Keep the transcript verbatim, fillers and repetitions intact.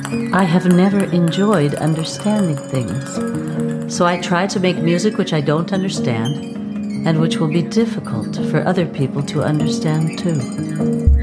I have never enjoyed understanding things, so I try to make music which I don't understand and which will be difficult for other people to understand too.